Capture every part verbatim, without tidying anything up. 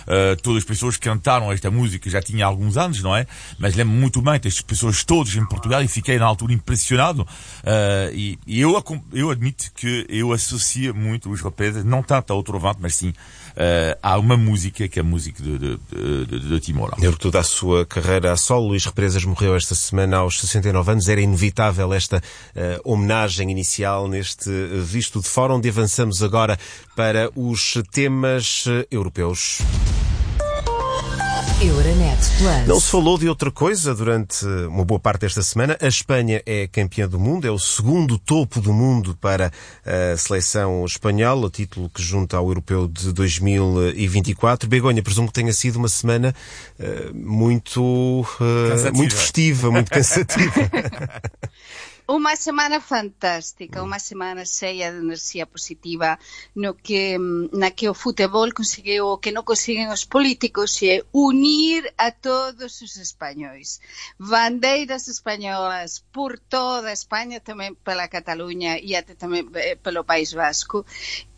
uh, todas as pessoas que cantaram esta música já tinha alguns anos, não é? Mas lembro muito bem destas pessoas todas em Portugal e fiquei na altura impressionado. Uh, e, e eu, eu admito que eu associo muito os Represas, não tanto a outro vento, mas sim uh, há uma música que é a música de, de, de, de, de Timor. Por toda a sua carreira a solo, Luís Represas morreu esta semana aos sessenta e nove anos. Era inevitável esta uh, homenagem inicial neste uh, Visto de Fora, onde avançamos agora para os temas uh, europeus. Euronet Plus. Não se falou de outra coisa durante uma boa parte desta semana. A Espanha é campeã do mundo, é o segundo topo do mundo para a seleção espanhola, o título que junta ao europeu de dois mil e vinte e quatro. Begonha, presumo que tenha sido uma semana uh, muito, uh, muito festiva, muito cansativa. Uma semana fantástica, uma semana cheia de enerxía positiva no que, na que o futebol conseguiu o que non consiguen os políticos, é unir a todos os españois. Bandeiras españolas por toda España, tamén pela Cataluña e até tamén pelo País Vasco,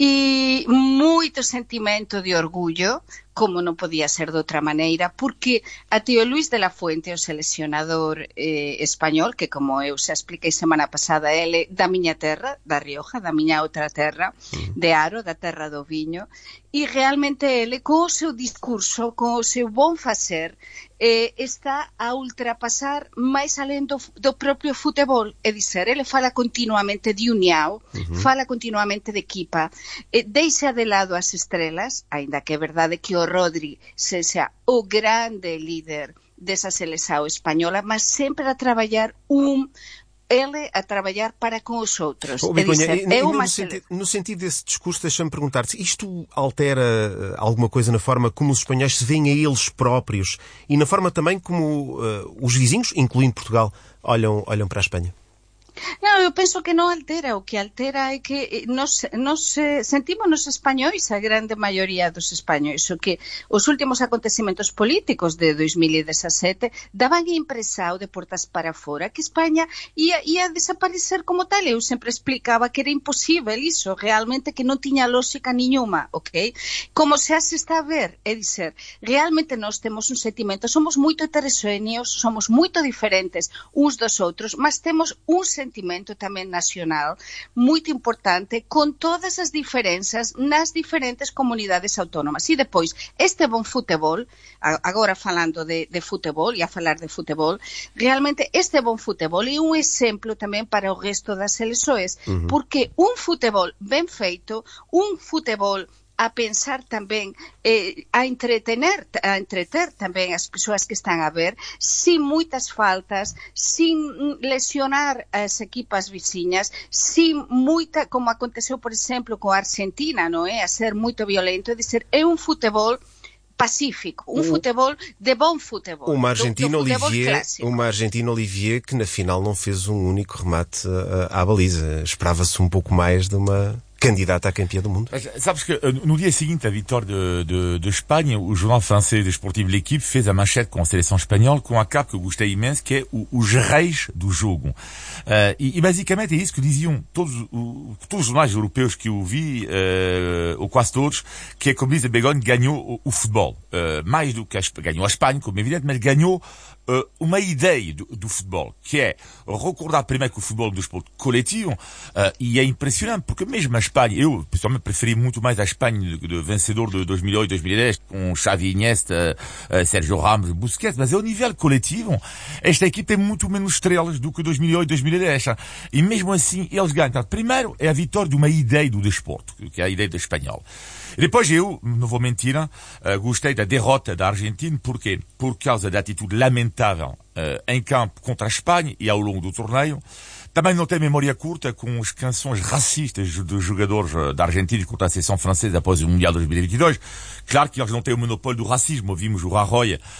e moito sentimento de orgullo, como non podía ser de outra maneira, porque a tío Luís de la Fuente, o seleccionador eh, español, que como eu xa expliquei semana pasada, ele da miña terra, da Rioja, da miña outra terra, de Aro, da terra do viño, e realmente ele, con o seu discurso, con o seu bon facer, eh, está a ultrapasar máis alén do, do propio futebol, é dizer, ele fala continuamente de união, uh-huh. fala continuamente de equipa, eh, deixa de lado as estrelas, aínda que é verdade que o Rodri sexa o grande líder desa seleção española, mas sempre a traballar un ele a trabalhar para com os outros. Oh, Begonha, é dizer, e, é no, uma sentido, no sentido desse discurso, deixa-me perguntar-te, isto altera alguma coisa na forma como os espanhóis se veem a eles próprios e na forma também como uh, os vizinhos, incluindo Portugal, olham, olham para a Espanha? Non, eu penso que non altera, o que altera é que nos, nos eh, sentimos nos españois, a grande maioría dos españois, o que os últimos acontecimentos políticos de dois mil e dezasete daban a impresión de portas para fora que España ia, ia desaparecer como tal. Eu sempre explicaba que era imposible iso, realmente que non tiña lógica niñuma, ok? Como xa se está a ver, é dizer, realmente nós temos un sentimento, somos moito heterogéneos, somos moito diferentes uns dos outros, mas temos un sentimento sentimento tamén nacional moito importante con todas as diferenzas nas diferentes comunidades autónomas. E depois, este bon futebol, agora falando de, de futebol e a falar de futebol, realmente este bon futebol é un exemplo tamén para o resto das seleções, uh-huh. porque un futebol ben feito, un futebol a pensar tamén, eh, a entretener, a entreter tamén as persoas que están a ver, sin moitas faltas, sin lesionar as equipas veciñas, sin moita, como aconteceu, por exemplo, con a Argentina, non é? A ser moito violento, é dizer, é un futebol pacífico, um o, futebol de bom futebol. Uma Argentina, do, do Olivier, uma Argentina Olivier que na final não fez um único remate à, à baliza. Esperava-se um pouco mais de uma candidata à campeã do mundo. Mas, sabes que no dia seguinte à vitória de, de, de Espanha, o jornal francês desportivo L'Équipe fez a manchete com a seleção espanhola com a capa que eu gostei imenso, que é o, os reis do jogo. Uh, e, e basicamente é isso que diziam todos, o, todos os jornais europeus que eu vi, uh, ou quase todos, que é, como diz a Begonha, ganhou o, o futebol. Uh, mais do que a, ganhou a Espanha, como é evidente, mas ganhou Uh, uma ideia do, do futebol, que é recordar primeiro que o futebol é um desporto coletivo, uh, e é impressionante, porque mesmo a Espanha, eu pessoalmente preferi muito mais a Espanha de, de vencedor de dois mil e oito, dois mil e dez, com Xavi, Iniesta, uh, Sérgio Ramos, Busquets, mas ao nível coletivo, esta equipe tem muito menos estrelas do que dois mil e oito, dois mil e dez, e mesmo assim eles ganham. Então, primeiro é a vitória de uma ideia do desporto, que é a ideia do espanhol. E depois eu, não vou mentir, uh, gostei da derrota da Argentina, porquê? Por causa da atitude lamentável uh, em campo contra a Espanha e ao longo do torneio. Também não tem memória curta com as canções racistas dos jogadores da Argentina contra a seleção francesa após o Mundial de dois mil e vinte e dois. Claro que eles não têm o monopólio do racismo. Vimos o Rajoy, uh,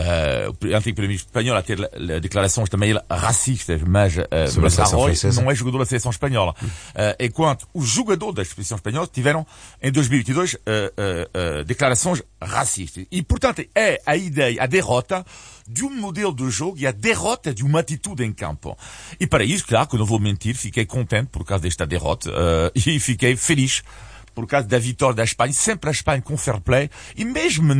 o antigo primeiro-ministro espanhol, a ter declarações também racistas, mas, uh, mas Rajoy não é jogador da seleção espanhola. Uh, enquanto os jogadores da seleção espanhola tiveram, em dois mil e vinte e dois, uh, uh, uh, declarações racistas. E, portanto, é a ideia, a derrota de um modelo de jogo e a derrota de uma atitude em campo. E para isso, claro, que eu não vou mentir, fiquei contente por causa desta derrota uh, e fiquei feliz por causa da vitória da Espanha, sempre a Espanha com fair play, e mesmo